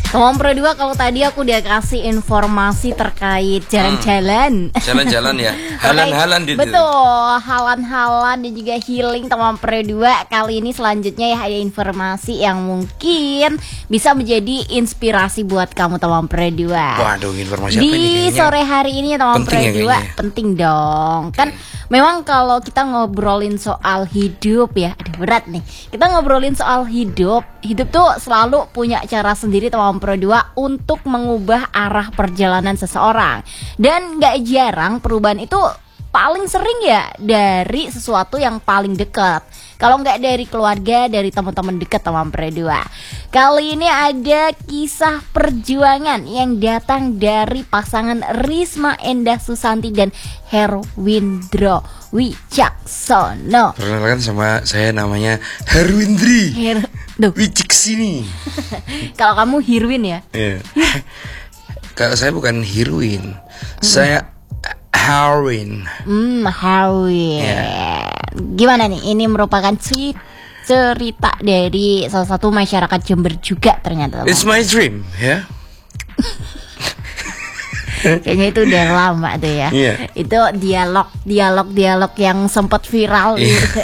Teman Pro 2, kalau tadi aku udah kasih informasi terkait jalan-jalan. Jalan-jalan ya. Halan-halan di Betul, halan-halan dan juga healing teman Pro 2. Kali ini selanjutnya ya ada informasi yang mungkin bisa menjadi inspirasi buat kamu teman Pro 2. Waduh, informasi apa ini? Di sore hari ini teman Pro 2 penting dong. Kan memang kalau kita ngobrolin soal hidup ya, aduh berat nih. Kita ngobrolin soal hidup tuh selalu punya cara sendiri teman Pro 2 untuk mengubah arah perjalanan seseorang. Dan gak jarang perubahan itu paling sering ya dari sesuatu yang paling dekat. Kalau nggak dari keluarga, dari teman-teman dekat teman Pro 2. Kali ini ada kisah perjuangan yang datang dari pasangan Risma Endah Susanti dan Herwindro Wicaksono. Perkenalkan, sama saya namanya Herwindri Wicaksini. Kalau kamu Hirwin ya? Iya. Kalau saya bukan Hirwin, saya Harwin. Harwin. Yeah. Gimana nih? Ini merupakan cerita dari salah satu masyarakat Jember juga ternyata. It's my dream, ya. Kayaknya itu udah lama tuh ya. Yeah. Itu dialog yang sempat viral. Gitu.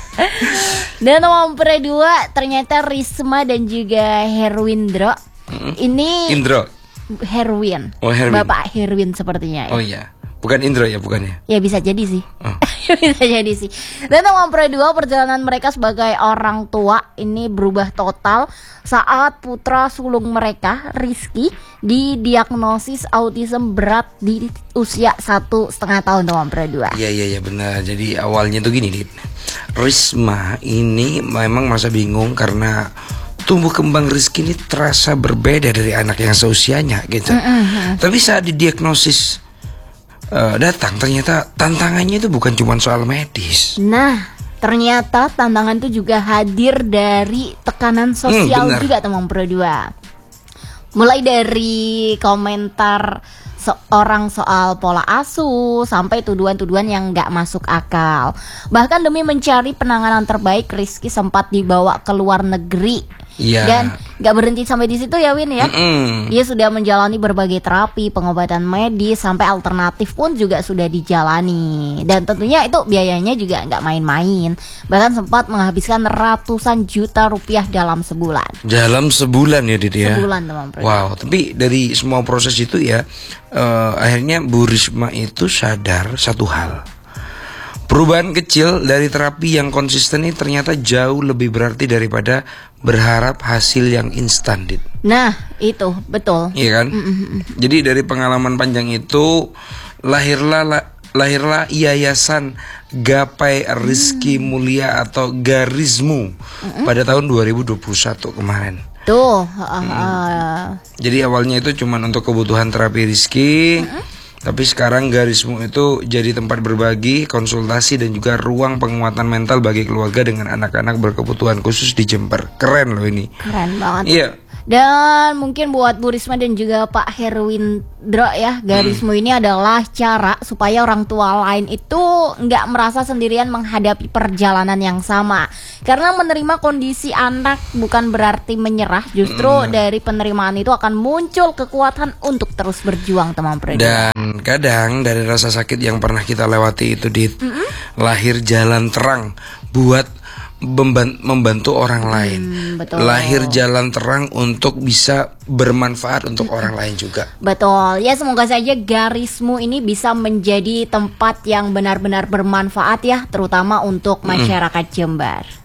Dan nomor 2 ternyata Risma dan juga Herwindro. Ini Indro. Herwin. Oh, Herwin. Bapak Herwin sepertinya ya. Oh iya. Bukan Indro ya, bukannya? Ya bisa jadi sih. Oh. Bisa jadi sih. Dan nomor 2, perjalanan mereka sebagai orang tua ini berubah total saat putra sulung mereka, Rizky, didiagnosis autism berat di usia 1,5 tahun nomor 2. Iya benar. Jadi awalnya tuh gini, Dit. Risma ini memang masa bingung karena tumbuh kembang Rizky ini terasa berbeda dari anak yang seusianya gitu. Tapi saat didiagnosis datang, ternyata tantangannya itu bukan cuma soal medis. Nah, ternyata tantangan itu juga hadir dari tekanan sosial juga teman Pro 2. Mulai dari komentar seorang soal pola asuh sampai tuduhan-tuduhan yang gak masuk akal. Bahkan demi mencari penanganan terbaik, Rizky sempat dibawa ke luar negeri. Yeah. Dan gak berhenti sampai di situ ya Win ya. Dia sudah menjalani berbagai terapi, pengobatan medis, sampai alternatif pun juga sudah dijalani. Dan tentunya itu biayanya juga gak main-main. Bahkan sempat menghabiskan ratusan juta rupiah dalam sebulan. Dalam sebulan ya Didi ya. Sebulan teman. Wow, tapi dari semua proses itu ya, akhirnya Bu Risma itu sadar satu hal. Perubahan kecil dari terapi yang konsisten ini ternyata jauh lebih berarti daripada berharap hasil yang instan, Dit. Nah, itu betul. Iya kan? Jadi dari pengalaman panjang itu lahirlah Yayasan Gapai Rizky Mulia atau Garismu pada tahun 2021 kemarin. Tuh. Jadi awalnya itu cuma untuk kebutuhan terapi Rizky. Tapi sekarang Garismu itu jadi tempat berbagi, konsultasi dan juga ruang penguatan mental bagi keluarga dengan anak-anak berkebutuhan khusus di Jember. Keren loh ini. Keren banget. Iya. Dan mungkin buat Bu Risma dan juga Pak Herwindro ya, Garismu ini adalah cara supaya orang tua lain itu nggak merasa sendirian menghadapi perjalanan yang sama. Karena menerima kondisi anak bukan berarti menyerah, justru dari penerimaan itu akan muncul kekuatan untuk terus berjuang teman Pro 2. Dan kadang dari rasa sakit yang pernah kita lewati itu lahir jalan terang buat membantu orang lain. Betul. Lahir jalan terang untuk bisa bermanfaat untuk orang lain juga. Betul. Ya, semoga saja Garismu ini bisa menjadi tempat yang benar-benar bermanfaat ya, terutama untuk masyarakat Jember.